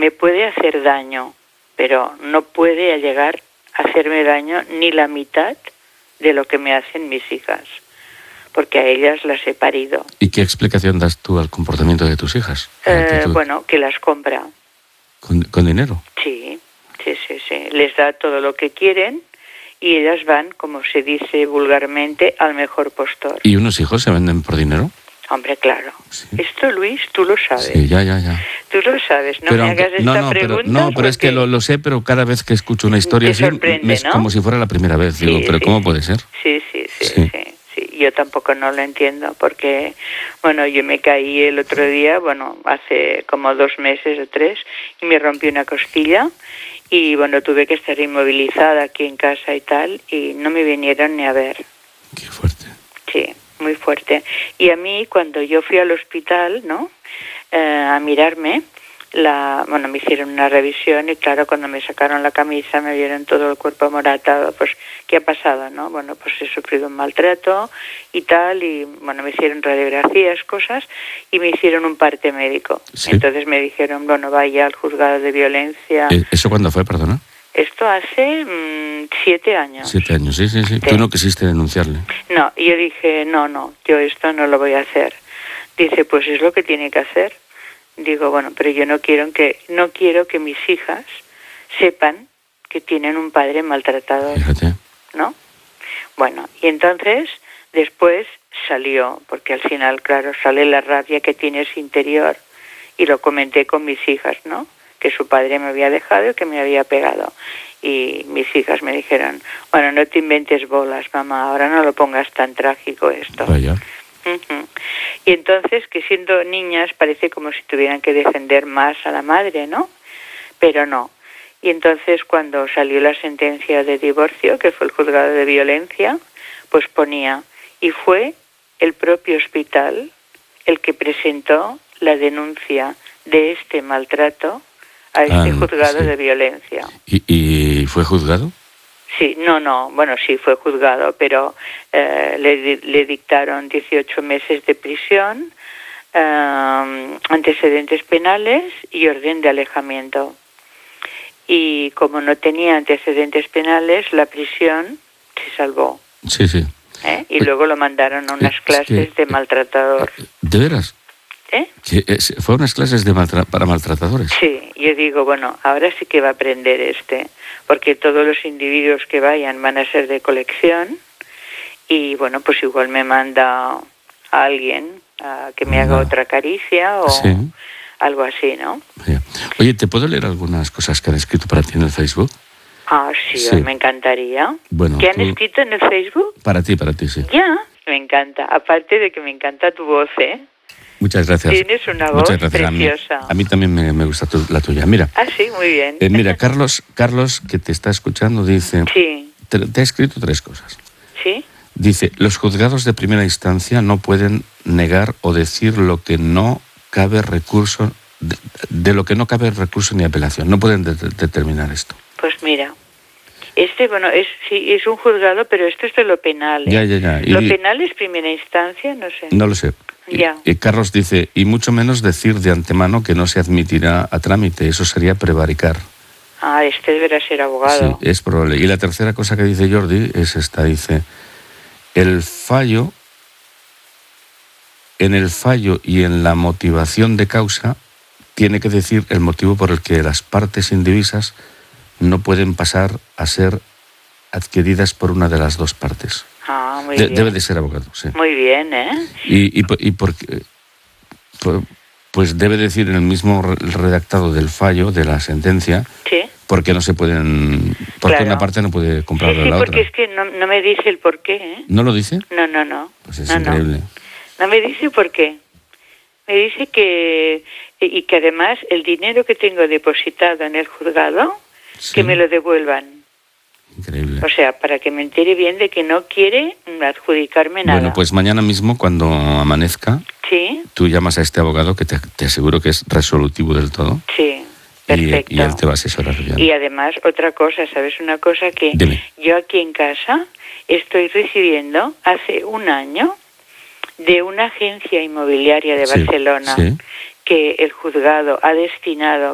me puede hacer daño, pero no puede llegar a hacerme daño ni la mitad de lo que me hacen mis hijas, porque a ellas las he parido. ¿Y qué explicación das tú al comportamiento de tus hijas? Bueno, que las compra. ¿Con dinero? Sí. Les da todo lo que quieren y ellas van, como se dice vulgarmente, al mejor postor. ¿Y unos hijos se venden por dinero? Hombre, claro. Sí. Esto, Luis, tú lo sabes. Sí, ya. Tú lo sabes, no pero me hagas esta pregunta. Pero es que lo sé, pero cada vez que escucho una historia así, es como si fuera la primera vez. Digo, pero ¿cómo puede ser? Sí. Yo tampoco no lo entiendo, porque, bueno, yo me caí el otro día, hace como 2 meses o 3, y me rompí una costilla, y, tuve que estar inmovilizada aquí en casa y tal, y no me vinieron ni a ver. Qué fuerte. Sí, muy fuerte. Y a mí, cuando yo fui al hospital, ¿no?, a mirarme, me hicieron una revisión y claro, cuando me sacaron la camisa me vieron todo el cuerpo amoratado, pues, ¿qué ha pasado, no? Pues he sufrido un maltrato y tal, y me hicieron radiografías, cosas, y me hicieron un parte médico. ¿Sí? Entonces me dijeron, vaya al juzgado de violencia. ¿Eso cuándo fue, perdona? Esto hace 7 años. 7 años, sí. Tú no quisiste denunciarle. No, y yo dije, no, yo esto no lo voy a hacer. Dice, pues es lo que tiene que hacer. Digo, pero yo no quiero que mis hijas sepan que tienen un padre maltratador. Fíjate. ¿No? Y entonces después salió, porque al final, claro, sale la rabia que tienes interior, y lo comenté con mis hijas, ¿no?, que su padre me había dejado y que me había pegado. Y mis hijas me dijeron, no te inventes bolas, mamá, ahora no lo pongas tan trágico esto. Vaya. Uh-huh. Y entonces, que siendo niñas parece como si tuvieran que defender más a la madre, ¿no? Pero no. Y entonces, cuando salió la sentencia de divorcio, que fue el juzgado de violencia, pues ponía, y fue el propio hospital el que presentó la denuncia de este maltrato a este juzgado de violencia. ¿Y fue juzgado? Sí, sí fue juzgado, pero le dictaron 18 meses de prisión, antecedentes penales y orden de alejamiento. Y como no tenía antecedentes penales, la prisión se salvó. Sí. Y luego lo mandaron a unas clases de maltratador. ¿De veras? ¿Fue unas clases para maltratadores? Sí, yo digo, ahora sí que va a aprender porque todos los individuos que vayan van a ser de colección, y pues igual me manda a alguien a que me haga otra caricia o algo así, ¿no? Sí. Oye, ¿te puedo leer algunas cosas que han escrito para ti en el Facebook? Sí. Me encantaría. ¿Qué han escrito en el Facebook? Para ti, sí. Ya, me encanta. Aparte de que me encanta tu voz, Muchas gracias. Tienes una voz preciosa. A mí también me gusta la tuya. Mira. Sí, muy bien. Mira, Carlos, que te está escuchando, dice... Sí. Te ha escrito 3 cosas. ¿Sí? Dice, los juzgados de primera instancia no pueden negar o decir lo que no cabe recurso, de lo que no cabe recurso ni apelación. No pueden determinar esto. Pues mira, es un juzgado, pero esto es de lo penal. Ya. ¿Lo penal es primera instancia? No sé. No lo sé. Ya. Y Carlos dice, y mucho menos decir de antemano que no se admitirá a trámite. Eso sería prevaricar. Deberá ser abogado. Sí, es probable. Y la tercera cosa que dice Jordi es esta, dice, en el fallo y en la motivación de causa tiene que decir el motivo por el que las partes indivisas no pueden pasar a ser adquiridas por una de las 2 partes. Muy bien. Debe de ser abogado, sí. Muy bien, Y pues debe decir en el mismo redactado del fallo, de la sentencia, porque no se pueden... Porque una parte no puede comprarle a la otra. Porque es que no me dice el por qué, ¿No lo dice? No. Pues es increíble. No me dice por qué. Me dice que además el dinero que tengo depositado en el juzgado, que me lo devuelvan. Increíble. O sea, para que me entere bien de que no quiere adjudicarme nada. Bueno, pues mañana mismo, cuando amanezca, tú llamas a este abogado, que te aseguro que es resolutivo del todo. Sí, perfecto. Y él te va a asesorar bien. Y además, otra cosa, ¿sabes una cosa? Que Dime. Yo aquí en casa estoy recibiendo hace 1 año de una agencia inmobiliaria de Barcelona que el juzgado ha destinado